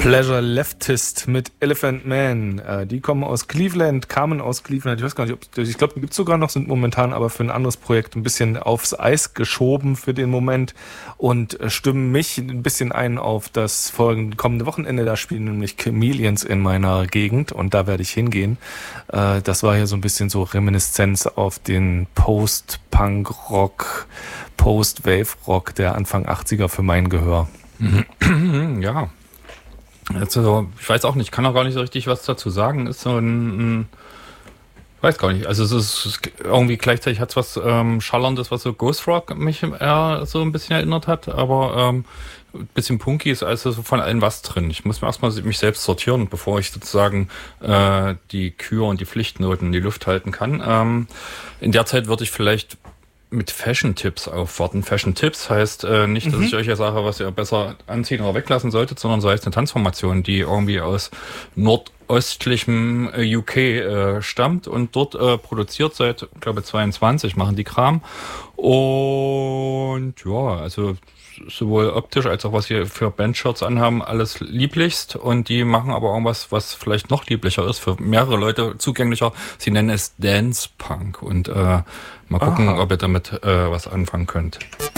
Pleasure Leftist mit Elephant Man. Die kamen aus Cleveland. Ich weiß gar nicht, ich glaube, die gibt es sogar noch, sind momentan aber für ein anderes Projekt ein bisschen aufs Eis geschoben für den Moment und stimmen mich ein bisschen ein auf das kommende Wochenende. Da spielen nämlich Chameleons in meiner Gegend und da werde ich hingehen. Das war ja so ein bisschen so Reminiszenz auf den Post-Punk-Rock, Post-Wave-Rock der Anfang 80er für mein Gehör. Ja. Also, ich weiß auch nicht, kann auch gar nicht so richtig was dazu sagen. Ist so weiß gar nicht. Also es ist irgendwie gleichzeitig hat es was Schallerndes, was so Ghost Rock mich eher so ein bisschen erinnert hat, aber ein bisschen punky ist also so von allem was drin. Ich muss mir erstmal mich selbst sortieren, bevor ich sozusagen die Kür und die Pflichtnoten in die Luft halten kann. In der Zeit würde ich vielleicht mit Fashion-Tipps aufwarten. Fashion-Tipps heißt nicht, dass ich euch ja sage, was ihr besser anziehen oder weglassen solltet, sondern so heißt eine Tanzformation, die irgendwie aus nordöstlichem UK stammt und dort produziert seit, glaube ich, 22 machen die Kram. Und ja, also sowohl optisch als auch was sie für Bandshirts anhaben, alles lieblichst. Und die machen aber irgendwas, was vielleicht noch lieblicher ist, für mehrere Leute zugänglicher. Sie nennen es Dance Punk. Und mal gucken, ob ihr damit was anfangen könnt.